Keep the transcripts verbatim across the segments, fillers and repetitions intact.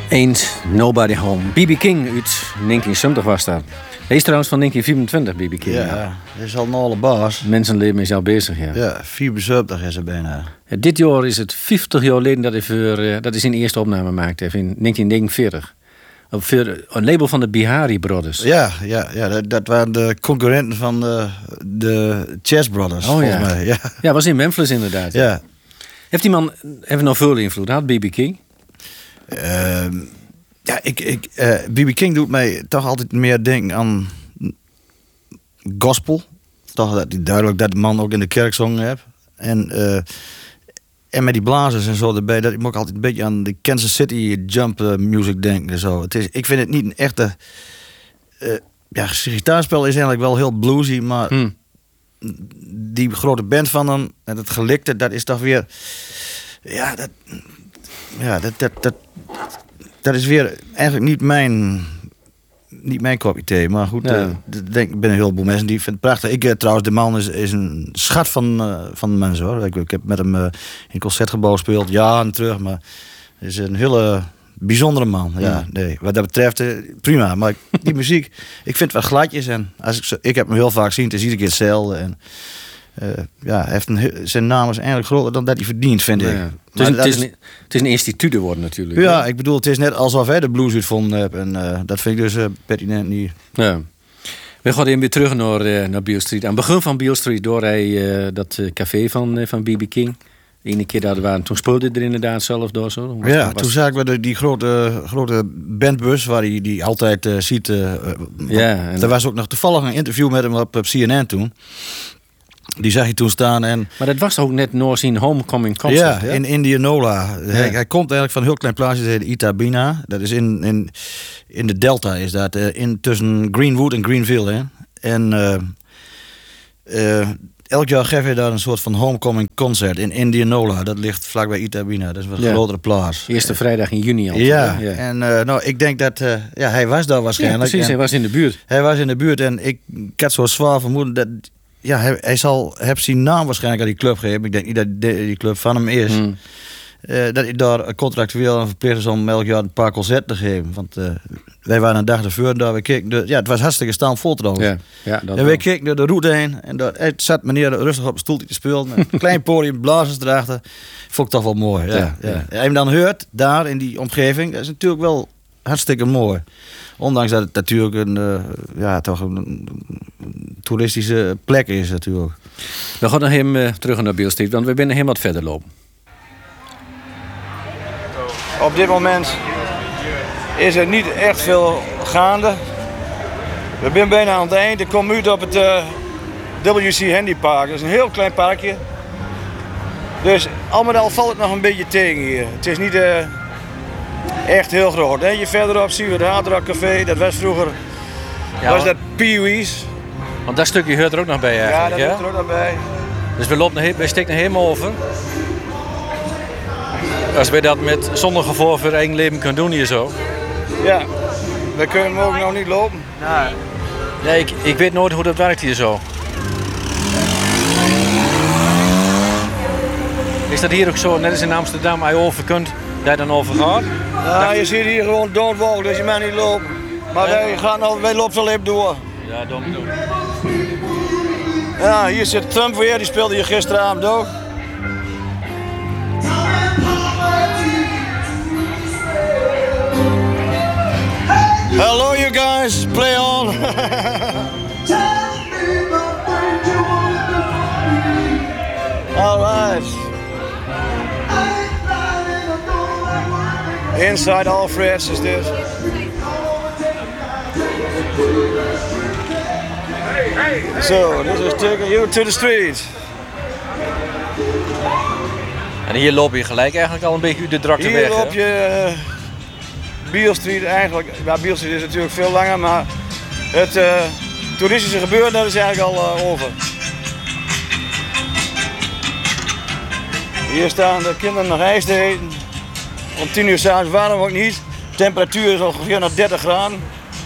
Ain't Nobody Home. B B King uit negentien zeventig was dat. Hij is trouwens van negentien vierentwintig, B B King. Ja, Ja. dat is al een alle baas. Mensenleven is al bezig, ja. Ja, vierenzestig is er bijna. Ja, dit jaar is het vijftig jaar geleden dat hij, voor, uh, dat hij zijn eerste opname maakte, in negentien negenenveertig. Op voor een label van de Bihari Brothers. Ja, ja, ja dat, dat waren de concurrenten van de, de Chess Brothers, oh, volgens ja. mij. Ja, ja, was in Memphis inderdaad. ja. Heeft die man heeft nog veel invloed gehad, B B King? Uh, ja, ik, ik, uh, B B King doet mij toch altijd meer denken aan gospel. Toch dat hij duidelijk dat de man ook in de kerk zongen heeft. En, uh, en met die blazers en zo erbij, dat ik ook altijd een beetje aan de Kansas City jump uh, music denk. En zo. Het is, ik vind het niet een echte... Uh, ja, zijn gitaarspel is eigenlijk wel heel bluesy, maar... Hmm. Die grote band van hem en het gelikte, dat is toch weer... Ja, dat... Ja, dat... dat, dat Dat is weer eigenlijk niet mijn, niet mijn kopje thee. Maar goed, ja. uh, denk, ik ben een heleboel mensen die vinden het prachtig. Ik uh, trouwens, de man is, is een schat van, uh, van mensen hoor. Ik, ik heb met hem uh, in een concertgebouw gespeeld, jaren terug. Maar het is een hele bijzondere man. Ja, ja. Nee, wat dat betreft, uh, prima. Maar die muziek, ik vind het wel gladjes. En als ik, zo, ik heb hem heel vaak gezien, het is iedere keer hetzelfde. En, Uh, ja, hij heeft een, zijn naam is eigenlijk groter dan dat hij verdient, vind ik. Ja, ja. Het, is een, het, is een, het is een instituut geworden natuurlijk. Ja, ik bedoel, het is net alsof hij de blues uitvonden heeft. En uh, dat vind ik dus uh, pertinent niet. Ja. We gaan even weer terug naar, uh, naar Beale Street. Aan het begin van Beale Street door hij uh, dat uh, café van, uh, van B B King. De ene keer dat we waren, toen speelde hij er inderdaad zelf door zo. Was, ja, was... toen zagen we de, die grote, grote bandbus waar hij die altijd uh, ziet. Uh, ja, en er was ook nog toevallig een interview met hem op, op C N N toen. Die zag je toen staan. En maar dat was ook net Noor zijn homecoming concert. Ja, ja? in Indianola. Ja. Hij, hij komt eigenlijk van een heel klein plaatsje, dat heet Itabina. Dat is in, in, in de Delta, is dat. Uh, in, tussen Greenwood en Greenville. Hè. En uh, uh, elk jaar geef je daar een soort van homecoming concert in Indianola. Dat ligt vlakbij Itabina. Dat is een ja. grotere plaats. Eerste vrijdag in juni al. Ja, ja. En uh, nou, ik denk dat... Uh, ja, hij was daar waarschijnlijk. Ja, precies, en hij was in de buurt. Hij was in de buurt en ik, ik had zo zwaar vermoeden dat... Ja, hij, hij zal heb zijn naam waarschijnlijk aan die club gegeven. Ik denk niet dat die club van hem is. Hmm. Uh, dat hij daar contractueel verplicht is om elk jaar een paar concerten te geven. Want uh, wij waren een dag ervoor daar. We keken de, ja, het was hartstikke staanvol trouwens. Ja, ja, dat en wij keken door de route heen. En daar het zat meneer rustig op een stoeltje te spelen. Met een klein podium, blazers erachter. Vond ik toch wel mooi. Ja, ja, ja. Ja. En je dan hoort, daar in die omgeving, dat is natuurlijk wel hartstikke mooi. Ondanks dat het natuurlijk een, uh, ja, toch een, een toeristische plek is natuurlijk. We gaan nog even uh, terug naar Beale Street, want we zijn helemaal wat verder lopen. Op dit moment is er niet echt veel gaande. We zijn bijna aan het eind. Ik kom uit op het uh, W C Handy Park. Dat is een heel klein parkje. Dus al met al valt het nog een beetje tegen hier. Het is niet... Uh, Echt heel groot. Hè? Je verderop zien we het Hard Rock Café. Dat was vroeger ja, was dat Pee Wee's. Want dat stukje hoort er ook nog bij eigenlijk. Ja, dat hoort er ook nog bij. Dus we lopen we steken er helemaal over. Als we dat met zonder gevoel voor eigen leven kunnen doen hier zo. Ja, we kunnen ook nog niet lopen. Nee, nee ik, ik weet nooit hoe dat werkt hier zo. Is dat hier ook zo, net als in Amsterdam, als je over kunt, dat je dan over gaat? Ja, je ziet hier gewoon don't walk, dus je mag niet lopen. Maar ja. wij, gaan al, wij lopen zo even door. Ja, don't doen. Ja, hier zit Trump weer, die speelde hier gisteravond ook. Hello you guys, play on. All right. Inside Alfred's is this. So, this is taking you to the street. En hier loop je gelijk eigenlijk al een beetje uit de drukte weg. Hier loop je uh, Beale Street eigenlijk. Ja, Beale Street is natuurlijk veel langer, maar het uh, toeristische gebeuren dat is eigenlijk al uh, over. Hier staan de kinderen nog ijs te eten. Om tien uur s'avonds warm ook niet. De temperatuur is ongeveer nog dertig graden.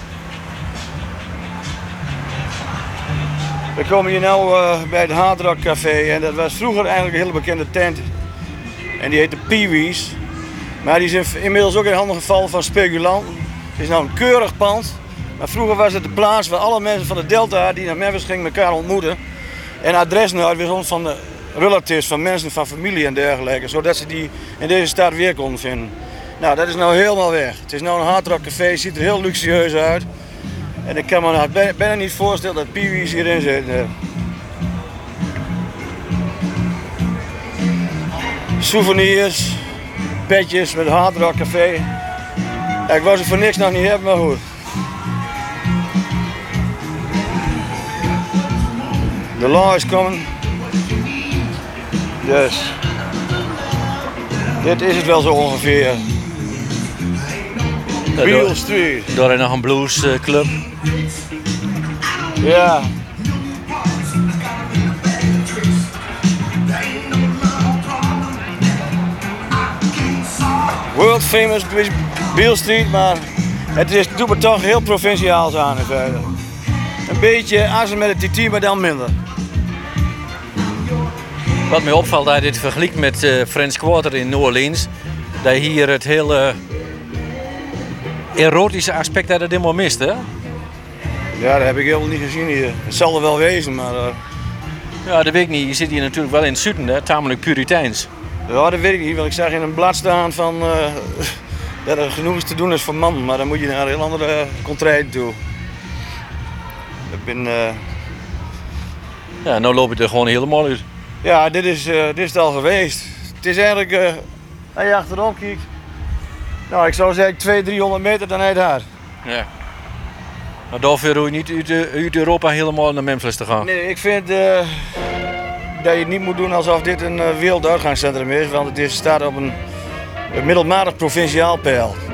We komen hier nu uh, bij het Hard Rock Café en dat was vroeger eigenlijk een hele bekende tent. En die heette Pee Wee's. Maar die is inmiddels ook in handen gevallen van speculanten. Het is nou een keurig pand. Maar vroeger was het de plaats waar alle mensen van de Delta die naar Memphis gingen elkaar ontmoeten. En adressen uitwisselden van de relatives, van mensen, van familie en dergelijke. Zodat ze die in deze stad weer konden vinden. Nou, dat is nou helemaal weg. Het is nou een hard rock café, ziet er heel luxueus uit. En ik kan me nou bijna niet voorstellen dat Pee Wee's hierin zit. Souvenirs, petjes met hard rock café. Ja, ik wou ze voor niks nog niet hebben, maar goed. De law is coming. Dus. Dit is het wel zo ongeveer. Ja, Beale door, Street. door er nog een bluesclub. Ja. World famous Beale Street, maar het is, doet me toch heel provinciaals aan in feite. Een beetje azen met het T T, maar dan minder. Wat mij opvalt dat je dit vergelijkt met uh, French Quarter in New Orleans, dat je hier het hele erotische aspect dat het helemaal mist, hè? Ja, dat heb ik helemaal niet gezien hier. Het zal er wel wezen, maar... Uh... Ja, dat weet ik niet. Je zit hier natuurlijk wel in het zuiden, hè? Tamelijk puriteins. Ja, dat weet ik niet, want ik zag in een blad staan van... Uh, dat er genoeg is te doen is voor mannen, maar dan moet je naar een heel andere contraien toe. Ik ben... Uh... Ja, nou loop je er gewoon helemaal uit. Ja, dit is, uh, dit is het al geweest. Het is eigenlijk, uh, als je achterom kijkt, nou ik zou zeggen tweehonderd, driehonderd meter dan hij daar. Ja. Maar daarvoor hoef je niet uit, uit Europa helemaal naar Memphis te gaan. Nee, ik vind uh, dat je het niet moet doen alsof dit een uh, werelduitgaanscentrum is, want het is, staat op een, een middelmatig provinciaal peil.